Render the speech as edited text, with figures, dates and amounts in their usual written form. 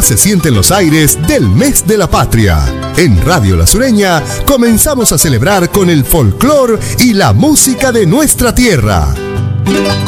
se sienten los aires del mes de la patria. En Radio La Sureña comenzamos a celebrar con el folclor y la música de nuestra tierra.